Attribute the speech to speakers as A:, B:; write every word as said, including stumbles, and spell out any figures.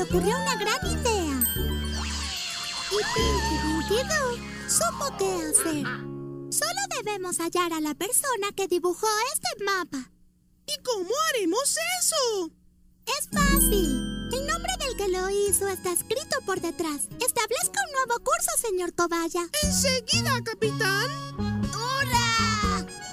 A: ocurrió una gran idea. Y Pinky Dinky Doo supo qué hacer. Solo debemos hallar a la persona que dibujó este mapa.
B: ¿Y cómo haremos eso?
A: Es fácil. El nombre del que lo hizo está escrito por detrás. Establezca un nuevo curso, señor Cobaya.
B: ¡Enseguida, capitán!